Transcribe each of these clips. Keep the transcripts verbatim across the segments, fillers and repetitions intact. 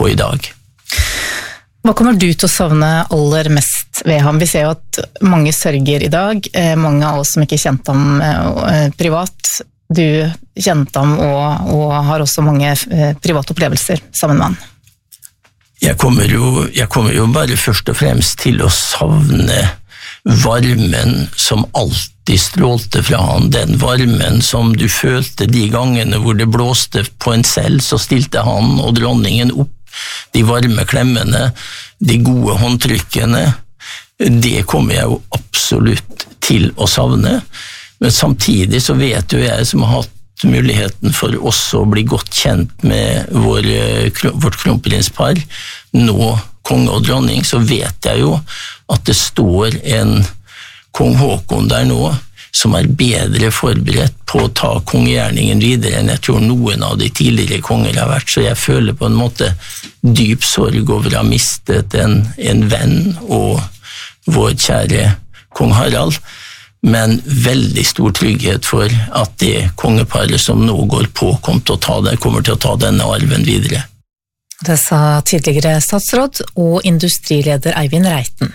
på i dag. Hva kommer du til å savne aller mest ved ham? Vi ser jo at mange sørger i dag, mange av oss som ikke kjente ham privat. Du kjente ham og, og har også mange private opplevelser sammen med han. Jeg kommer jo, jeg kommer jo bare først og fremst til å savne varmen som alltid strålte fra han, den varmen som du følte de gangene hvor det blåste på en selv, så stilte han og dronningen opp, de varme klemmene, de gode håndtrykkene, det kommer jeg jo absolutt til å savne, men samtidig så vet jo jeg som har hatt muligheten for også å bli godt kjent med vår, vårt kronprinspar, nå konge og dronning, så vet jeg jo at det står en kong Håkon der nå, som er bedre forberedt på å ta kongegjerningen videre enn jeg tror noen av de tidligere konger har vært, så jeg føler på en måte dyp sorg over å ha mistet en, en venn og vår kjære kong Harald, men veldig stor trygghet for at det kongeparet som nå går på kommer til å ta, det, kommer til å ta denne arven videre. Det sa tidligere statsråd og industrileder Eivind Reiten.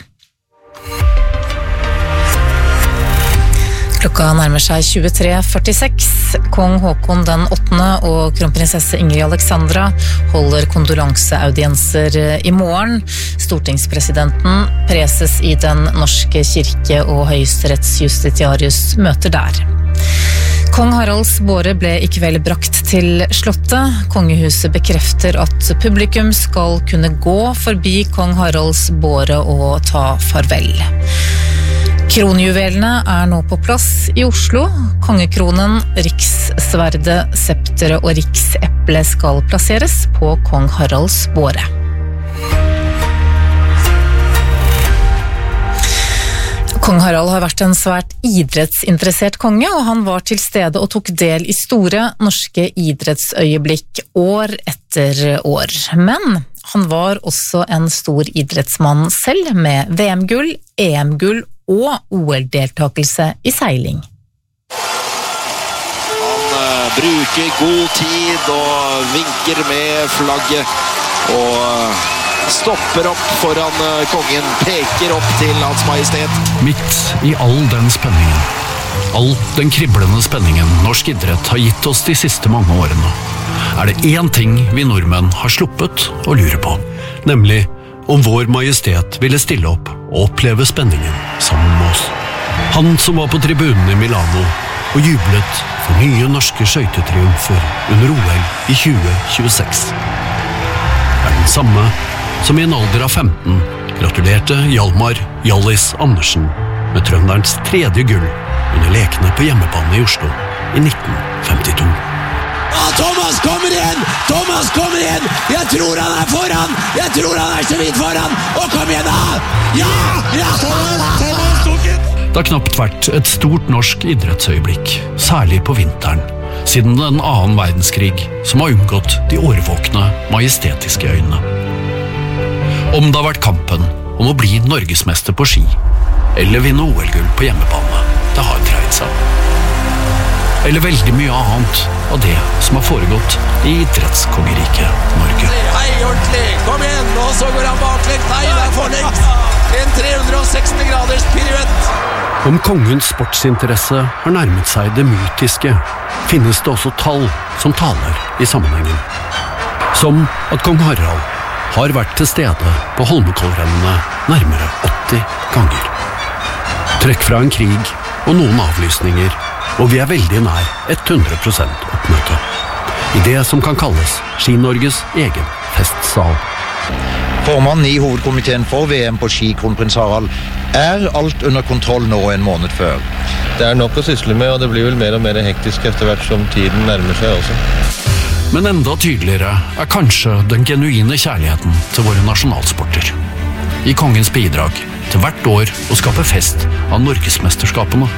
Klokka nærmer seg tjuetre førtiseks. Kong Håkon den åttende og kronprinsesse Ingrid Alexandra holder kondolanseaudienser i morgen. Stortingspresidenten, preses i Den norske kirke og høyesterettsjustitiarius møter der. Kong Haralds båre ble i kveld brakt til slottet. Kongehuset bekrefter at publikum skal kunne gå forbi Kong Haralds båre og ta farvel. Kronjuvelene er nå på plass i Oslo. Kongekronen, rikssverdet, septeret og rikseple skal plasseres på Kong Haralds båre. Kong Harald har vært en svært idrettsinteressert konge, og han var til stede og tok del i store norske idrettsøyeblikk år etter år. Men han var også en stor idrettsmann selv, med V M-gull, E M-gull og O L-deltakelse i seiling. Han uh, bruker god tid og vinker med flagget, og uh, stopper opp foran uh, kongen, peker opp til Hans Majestet. Midt i all den spenningen, all den kriblende spenningen norsk idrett har gitt oss de siste mange årene, er det én ting vi nordmenn har sluppet å lure på, nemlig om vår majestet ville stille opp og oppleve spenningen sammen med oss. Han som var på tribunen i Milano og jublet for nye norske skøytetriumfer under O L i tjue tjueseks. Er den samme som i en alder av femten gratulerte Hjalmar Hjallis Andersen med trønderens tredje gull under lekene på hjemmebane i Oslo i nitten femtito. Ah, Thomas kommer igjen! Thomas kommer igjen! Jeg tror han er foran! Jeg tror han er så vidt foran! Og kom igjen da! Ja! Ja! Thomas tok den! Det har knapt vært et stort norsk idrettsøyeblikk, særlig på vinteren, siden den annen verdenskrig som har unngått de årvåkne, majestetiske øynene. Om det har vært kampen om å bli norgesmester på ski, eller vinne O L-gull på hjemmebane, det har dreid seg. Eller veldig mye annet av det som har foregått i idrettskongeriket Norge. Hei, ordentlig! Kom igjen! Og så går han baklengt. Nei, det er forlengt! En tre hundre og seksti graders piruett. Om kongens sportsinteresse har nærmet seg det mytiske, finnes det også tall som taler i sammenhengen. Som at kong Harald har vært til stede på Holmenkollrennene nærmere åtti ganger. Trekk fra en krig og noen avlysninger, og vi er veldig nær hundre prosent oppmøte. I det som kan kalles Ski-Norges egen festsal. Formann i hovedkomiteen for V M på ski, kronprins Harald, er alt under kontroll nå en måned før. Det er nok å sysle med, og det blir vel mer og mer hektisk etter hvert som tiden nærmer seg også. Men enda tydeligere er kanskje den genuine kjærligheten til våre nasjonalsporter. I kongens bidrag til hvert år å skape fest av Norgesmesterskapene.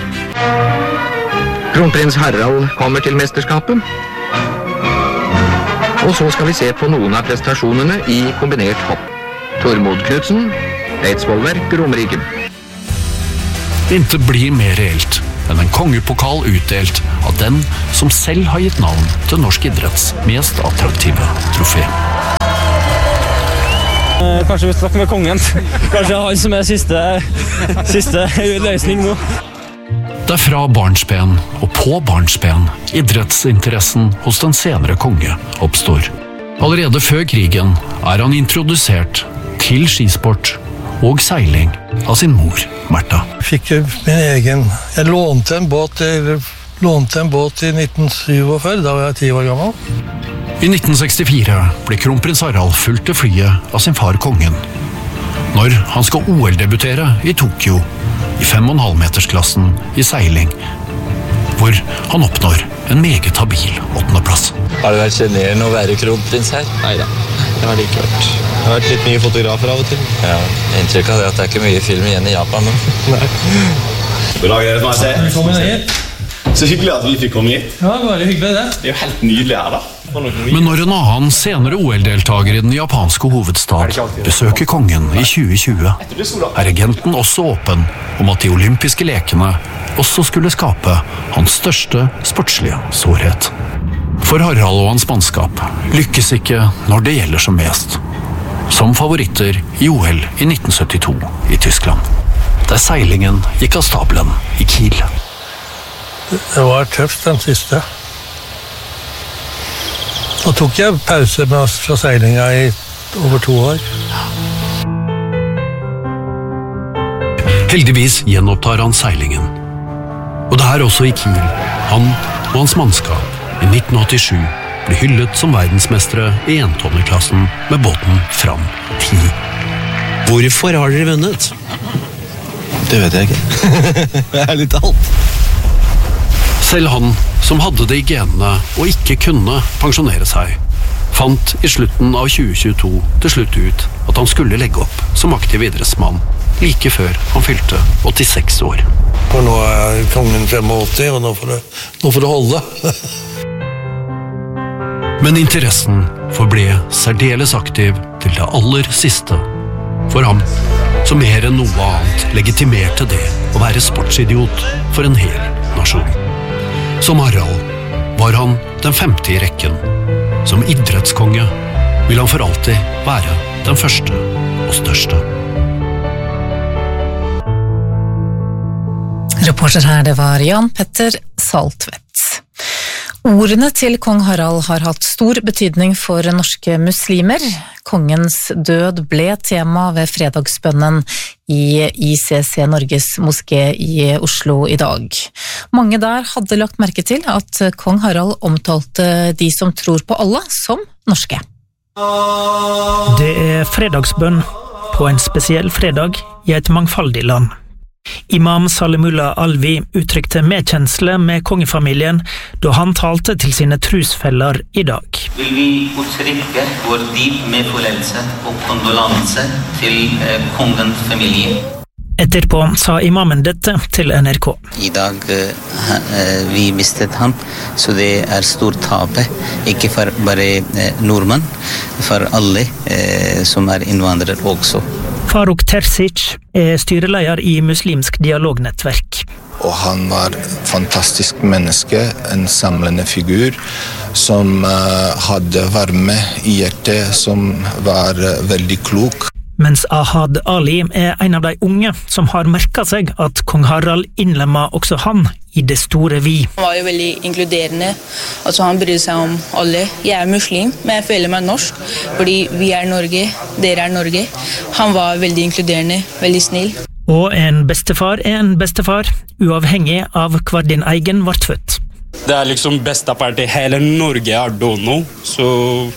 Kronprins Harald kommer til mesterskapet. Og så skal vi se på noen av prestasjonene i kombinert hopp. Tormod Knudsen, Eidsvollverk, Romerike. Intet blir mer reelt enn en kongepokal utdelt av den som selv har gitt navn til norsk idretts mest attraktive trofé. Kanskje vi snakker med kongen. Kanskje han som er siste, siste løsning nå. Det er fra barnsben og på barnsben idrettsinteressen hos den senere konge oppstår. Allerede før krigen er han introdusert til skisport og seiling av sin mor, Märtha. Fikk jeg min egen, jeg lånte en båt, jeg lånte en båt i nitten syttiåtte, da var jeg ti år gammel. I nitten sekstifire ble kronprins Harald fulgt til flyet av sin far kongen. Når han skal O L-debutere i Tokyo, i fem og en halv metersklassen i seiling, hvor han oppnår en meget habil åttendeplass. Har det vært generende å være kronprins her? Neida, det har det ikke vært. Det har vært litt mye fotografer av og til. Ja, inntrykk av det at det er ikke mye film igjen i Japan nå. Nei. God dag, dere, må jeg si. Velkommen hit. Så hyggelig at vi fikk komme hit. Ja, det var hyggelig det. Det er jo helt nydelig her da. Men når en annen senere O L-deltager i den japanske hovedstad besøker kongen i tjue tjue, er regenten også åpen om at de olympiske lekene også skulle skape hans største sportslige sårhet. For Harald og hans mannskap lykkes ikke når det gjelder som mest. Som favoritter i O L i nitten syttito i Tyskland, der seilingen gikk av stabelen i Kiel. Det var tøft den siste. Da tok jeg pause med oss fra seilinga i over to år. Heldigvis gjenopptar han seilingen. Og det er også i Kiel, han og hans mannskap i nitten åttisju ble hyllet som verdensmestere i entonneklassen med båten Fram ti. Hvorfor har dere vunnet? Det vet jeg ikke. Det er litt alt. Selv han, som hadde det i genene og ikke kunne pensjonere seg, fant i slutten av tjue tjueto til slutt ut at han skulle legge opp som aktiv idrettsmann like før han fylte åttiseks år. For nå er kongen åttifem, og nå får det, nå får det holde. Men interessen forble særdeles aktiv til det aller siste. For ham, som mer enn noe annet legitimerte det å være sportsidiot for en hel nasjon. Som Harald var han den femte i rekken. Som idrettskonge vil han for alltid være den første og største. Reporter her, det var Jan Petter Saltvedt. Ordene til kong Harald har hatt stor betydning for norske muslimer. Kongens død ble tema ved fredagsbønnen i I C C Norges moské i Oslo i dag. Mange der hadde lagt merke til at kong Harald omtalte de som tror på Allah som norske. Det er fredagsbønn på en spesiell fredag i et mangfoldig land. Imam Salimullah Alvi uttrykte medkjensle med kongefamilien da han talte til sine trusfeller i dag. Vil vi uttrykke vår dyp medfølelse og kondolanse til eh, kongens familie. Etterpå sa imamen dette til N R K. I dag eh, vi mistet ham, så det er stor tape, ikke for bare eh, nordmenn, for alle eh, som er innvandrere også. Faruk Terzic er styreleder i Muslimsk dialognettverk. Og han var et fantastisk menneske, en samlende figur, som uh, hadde varme i hjertet, som var uh, veldig klok. Mens Ahad Ali er en av de unge som har merket seg at kong Harald innlemmer også han i det store vi. Han var jo veldig inkluderende, altså han brydde seg om alle. Jeg er muslim, men jeg føler meg norsk, fordi vi er Norge, dere er Norge. Han var veldig inkluderende, veldig snill. Og en bestefar er en bestefar, uavhengig av hva din egen ble født. Det er liksom bestefar til hele Norge er dono, så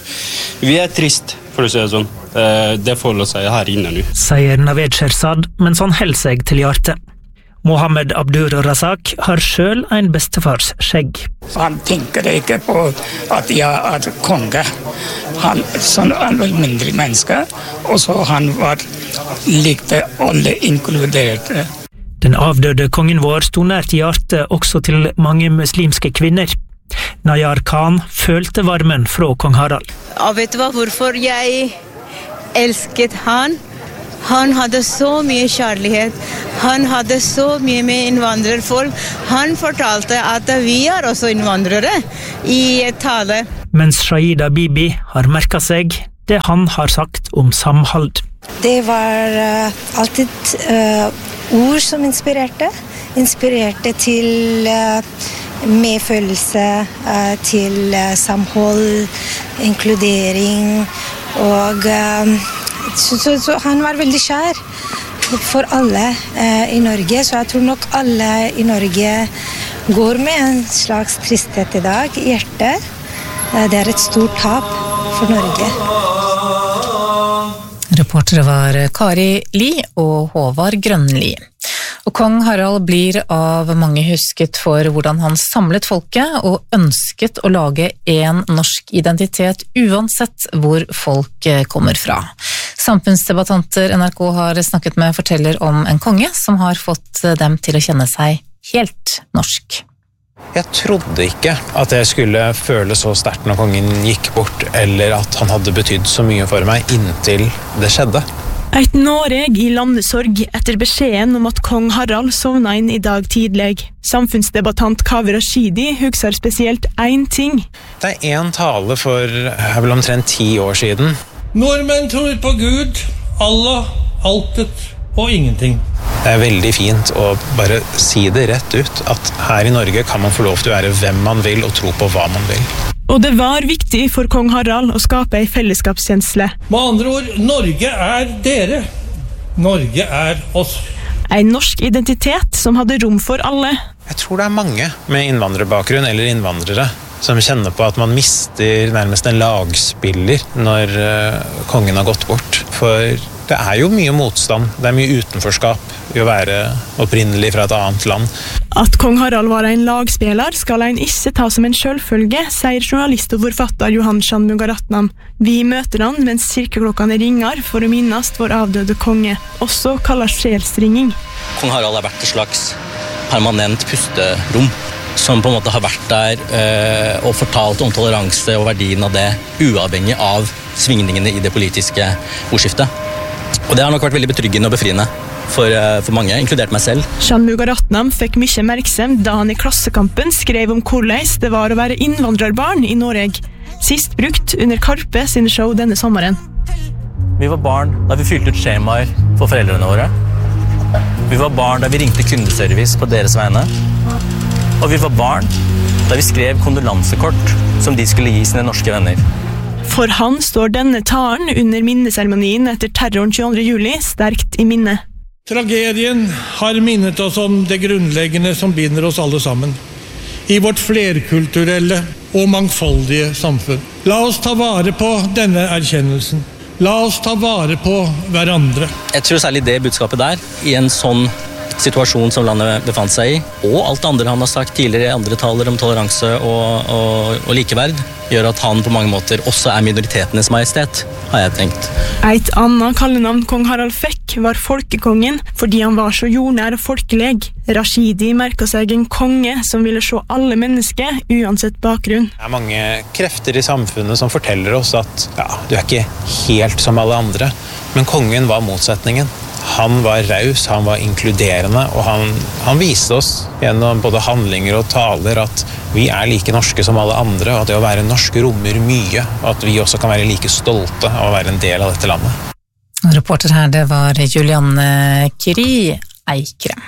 vi er trist, for å si det sånn. Det forholder seg her inne nå. Sier Naved Sherzad, mens han holder seg til hjertet. Mohammed Abdur Razak har selv en bestefars skjegg. Han tenker ikke på at jeg er konge. Han sånn er en mindre menneske, og så han var likte alle inkluderte. Den avdøde kongen vår sto nært hjertet også til mange muslimske kvinner. Nayar Khan følte varmen fra kong Harald. Og vet du hva, hvorfor jeg elsket han? Han hadde så mye kjærlighet. Han hadde så mye med innvandrerfolk. Han fortalte at vi er også innvandrere i tale. Mens Shahida Bibi har merket seg det han har sagt om samhold. Det var uh, alltid uh, ord som inspirerte. Inspirerte til uh, medfølelse, uh, til uh, samhold, inkludering. Og uh, så, så, så han var veldig kjær for alle uh, i Norge. Så jeg tror nok alle i Norge går med en slags tristhet i dag i hjertet. Uh, det er et stort tap for Norge. Reportere var Kari Li og Håvard Grønli. Og kong Harald blir av mange husket for hvordan han samlet folket og ønsket å lage en norsk identitet uansett hvor folk kommer fra. Samfunnsdebattanter N R K har snakket med forteller om en konge som har fått dem til å kjenne seg helt norsk. Jeg trodde ikke at jeg skulle føle så sterkt når kongen gikk bort, eller at han hadde betydd så mye for meg inntil det skjedde. Et Noreg i landesorg etter beskjeden om at kong Harald sovna inn i dag tidlig. Samfunnsdebattant Kaveh Rashidi husker spesielt én ting. Det er en tale for er vel omtrent ti år siden. Nordmenn tror på Gud, Allah, altet og ingenting. Det er veldig fint å bare si det rett ut, at her i Norge kan man få lov til å være hvem man vil og tro på hva man vil. Og det var viktig for kong Harald å skape en fellesskapskjensle. Med andre ord, Norge er dere. Norge er oss. En norsk identitet som hadde rom for alle. Jeg tror det er mange med innvandrerbakgrunn eller innvandrere som kjenner på at man mister nærmest en lagspiller når uh, kongen har gått bort. For det er jo mye motstand, det er mye utenforskap i å være opprinnelig fra et annet land. At kong Harald var en lagspiller skal en ikke ta som en selvfølge, sier journalist og forfatter Johan Shanmugaratnam. Vi møter han mens kirkeklokkene ringer for å minnes vår avdøde konge, også kallet sjelsringing. Kong Harald har vært et slags permanent pusterom, som på en måte har vært der øh, og fortalt om toleranse og verdien av det, uavhengig av svingningene i det politiske ordskiftet. Og det har nok vært veldig betryggende og befriende for, for mange, inkludert meg selv. Shanmugaratnam fikk mye oppmerksomhet da han i Klassekampen skrev om hvordan det var å være innvandrerbarn i Norge. Sist brukt under Karpe sine show denne sommeren. Vi var barn da vi fylte ut skjemaer for foreldrene våre. Vi var barn da vi ringte kundeservice på deres vegne. Og vi var barn da vi skrev kondolansekort som de skulle gi sine norske venner. For han står denne talen under minneseremonien etter terroren tjueandre juli sterkt i minne. Tragedien har minnet oss om det grunnleggende som binder oss alle sammen. I vårt flerkulturelle og mangfoldige samfunn. La oss ta vare på denne erkjennelsen. La oss ta vare på hverandre. Jeg tror særlig det budskapet der, i en sånn situasjon som landet befant seg i, og alt det andre han har sagt tidligere i andre taler om toleranse og, og, og likeverd, gjør at han på mange måter også er minoritetenes majestet, har jeg tenkt. Et annet kallenavn kong Harald fikk var folkekongen, fordi han var så jordnær og folkeleg. Rashidi merket seg en konge som ville se alle mennesker, uansett bakgrunn. Det er mange krefter i samfunnet som forteller oss at ja, du er ikke helt som alle andre, men kongen var motsetningen. Han var raus, han var inkluderende, og han, han viste oss gjennom både handlinger og taler at vi er like norske som alle andre, og at det å være norsk rommer mye, og at vi også kan være like stolte av å være en del av dette landet. Reporter her, det var Julianne Kiri Eikrem.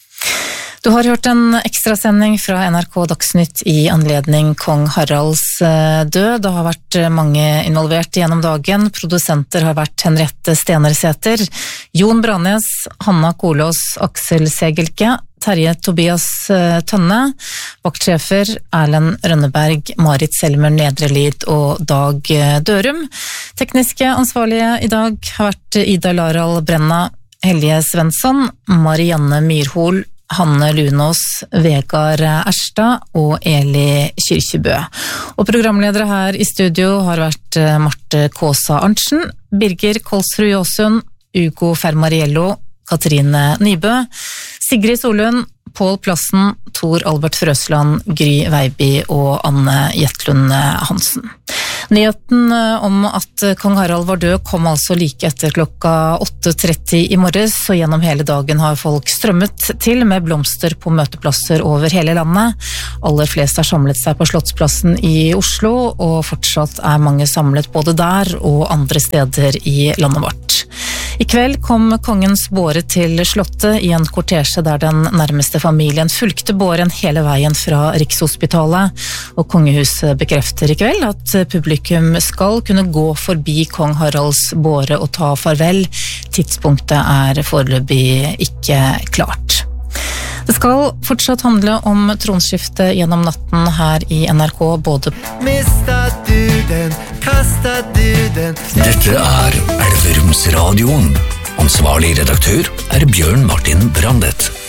Du har hørt en ekstrasending fra N R K Dagsnytt i anledning kong Haralds død. Det har vært mange involvert gjennom dagen. Produsenter har vært Henriette Stenersæter, Jon Branes, Hanna Kolås, Aksel Segelke, Terje Tobias Tønne, vaktsjefer Erlend Rønneberg, Marit Selmer Nedrelid og Dag Dørum. Tekniske ansvarlige i dag har vært Ida Laral Brenna, Helje Svensson, Marianne Myrhol, Hanne Lunås, Vegard Erstad og Eli Kyrkjebø. Og programledere her i studio har vært Marte Kåsa Arntzen, Birger Kolsrud Jåsund, Ugo Fermariello, Katrine Nybø, Sigrid Solund, Pål Plassen, Tor Albert Frøsland, Gry Veiby og Anne Jetlund Hansen. Nyheten om at kong Harald var død kom altså like etter klokka åtte tretti i morges, og gjennom hele dagen har folk strømmet til med blomster på møteplasser over hele landet. Aller flest har samlet seg på Slottsplassen i Oslo, og fortsatt er mange samlet både der og andre steder i landet vårt. I kveld kom kongens båre til slottet i en kortesje der den nærmeste familien fulgte båren hele veien fra Rikshospitalet, og kongehuset bekrefter i kveld at publikum skal kunne gå forbi kong Haralds båre og ta farvel. Tidspunktet er foreløpig ikke klart. Det skal fortsatt handle om tronskiftet gjennom natten her i N R K, både Mistet du den, kastet du den. Dette er Elverumsradioen. Ansvarlig redaktør er Bjørn Martin Brandet.